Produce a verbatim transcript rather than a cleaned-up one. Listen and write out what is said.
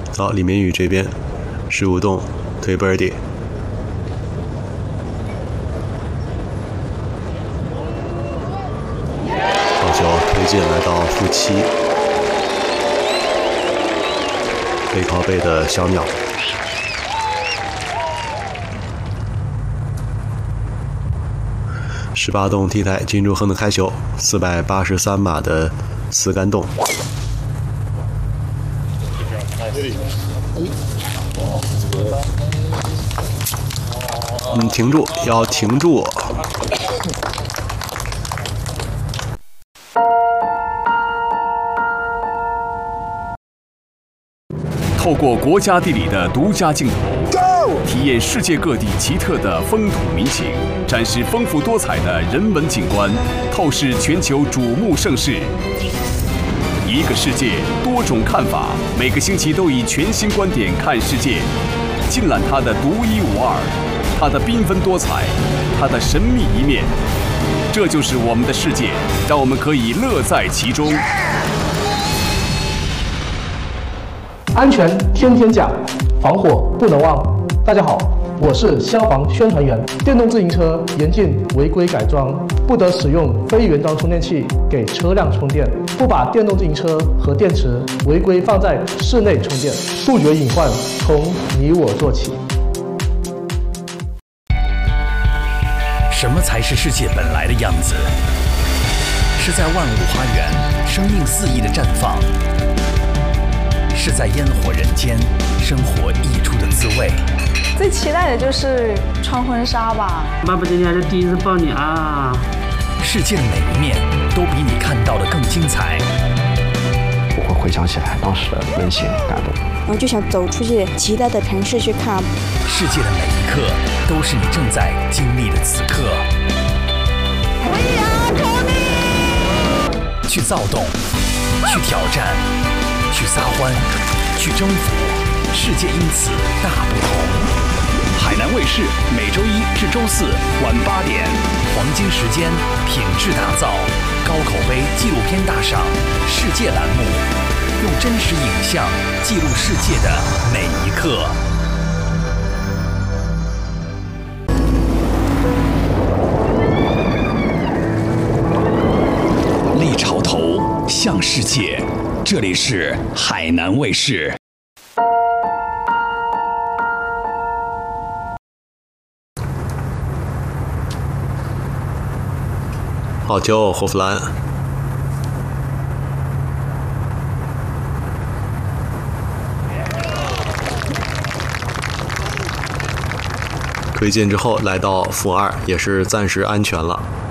到李明宇这边，十五洞推 birdie。好球推进来到负七，背靠背的小鸟。十八洞 T 台金柱亨的开球，四百八十三码的四杆洞。嗯，停住，要停住。 透过国家地理的独家镜头，体验世界各地奇特的风土民情，展示丰富多彩的人文景观，透视全球瞩目盛事。一个世界，多种看法，每个星期都以全新观点看世界，尽览它的独一无二，它的缤纷多彩，它的神秘一面。这就是我们的世界，让我们可以乐在其中。 安全天天讲，防火不能忘。大家好，我是消防宣传员。电动自行车严禁违规改装，不得使用非原装充电器给车辆充电，不把电动自行车和电池违规放在室内充电，杜绝隐患从你我做起。 什么才是世界本来的样子？是在万物花园生命肆意的绽放，是在烟火人间生活溢出的滋味。 最期待的就是穿婚纱吧。 爸爸今天是第一次抱你啊！ 世界的每一面都比你看到的更精彩。 我会回想起来当时的温馨感动。 我就想走出去其他的城市去看。 世界的每一刻都是你正在经历的此刻。去躁动，去挑战，去撒欢，去征服，世界因此大不同。海南卫视每周一至周四晚八点，黄金时间，品质打造，高口碑纪录片大赏世界栏目，用真实影像记录世界的每一刻。立潮头向世界，这里是海南卫视。 好球，霍弗兰。推进之后来到负二，也是暂时安全了。